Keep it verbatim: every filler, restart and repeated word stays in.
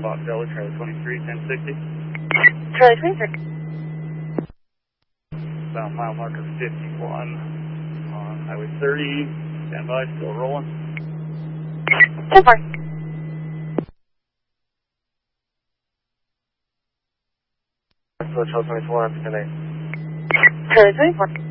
Fox Delta, Charlie twenty-three, ten sixty. Charlie twenty-three. Bound mile marker fifty-one on Highway thirty. Stand by, still rolling. ten four. So Charlie twenty-four, I'm ten eight. Charlie twenty-four.